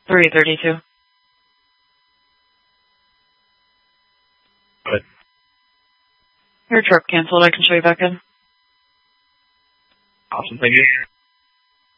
332. Good. Your trip canceled. I can show you back in. Awesome. Thank you.